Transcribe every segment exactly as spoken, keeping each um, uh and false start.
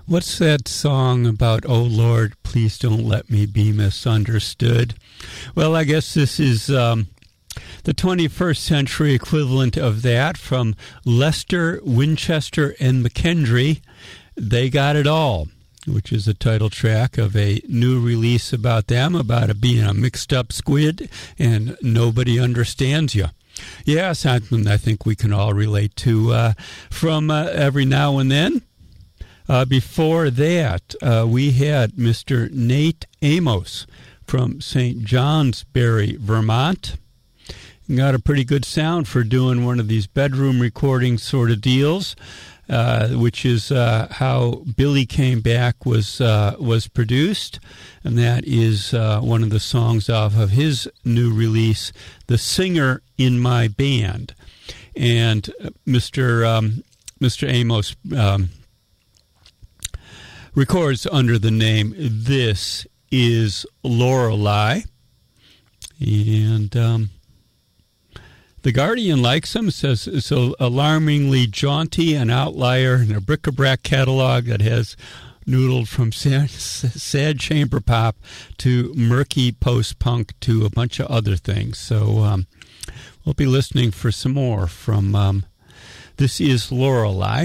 What's that song about, oh Lord, please don't let me be misunderstood? Well, I guess this is um, the twenty-first century equivalent of that from Lester, Winchester, and McKendry. They Got It All, which is the title track of a new release about them, about it being a mixed-up squid and nobody understands you. Yeah, something I think we can all relate to uh, from uh, every now and then. Uh, before that, uh, we had Mister Nate Amos from Saint Johnsbury, Vermont. Got a pretty good sound for doing one of these bedroom recording sort of deals, uh, which is uh, how Billy Came Back was uh, was produced, and that is uh, one of the songs off of his new release, "The Singer in My Band." And Mister Um, Mister Amos um, records under the name This Is Lorelei, and um, The Guardian likes him, says so alarmingly jaunty, an outlier in a bric-a-brac catalog that has noodled from sad, sad chamber pop to murky post-punk to a bunch of other things. So um, we'll be listening for some more from um, This Is Lorelei.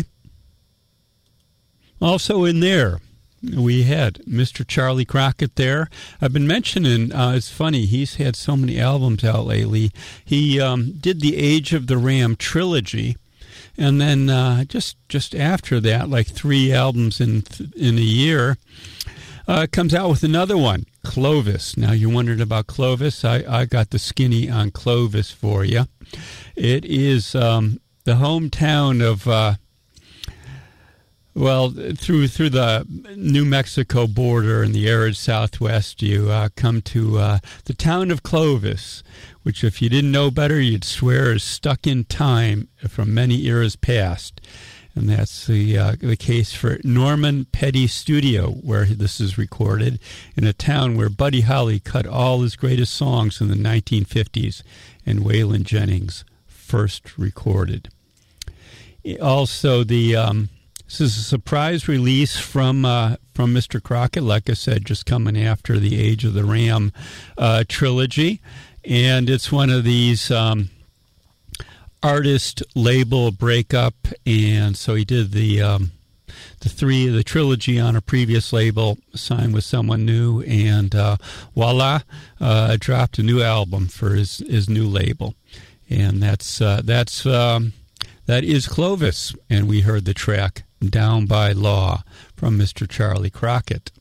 Also in there, we had Mister Charlie Crockett there. I've been mentioning, uh, it's funny, he's had so many albums out lately. He um, did the Age of the Ram trilogy, and then uh, just just after that, like three albums in in a year, uh, comes out with another one, Clovis. Now, you're wondering about Clovis. I, I got the skinny on Clovis for you. It is um, the hometown of... Uh, Well, through through the New Mexico border in the arid Southwest, you uh, come to uh, the town of Clovis, which, if you didn't know better, you'd swear is stuck in time from many eras past. And that's the uh, the case for Norman Petty Studio, where this is recorded, in a town where Buddy Holly cut all his greatest songs in the nineteen fifties, and Waylon Jennings first recorded. Also, the... Um, This is a surprise release from uh, from Mister Crockett, like I said, just coming after the Age of the Ram uh, trilogy. And it's one of these um, artist label breakup. And so he did the um, the three the trilogy on a previous label, signed with someone new, and uh, voila, uh, dropped a new album for his, his new label. And that's uh, that's um, that is Clovis. And we heard the track Down by Law from Mister Charlie Crockett.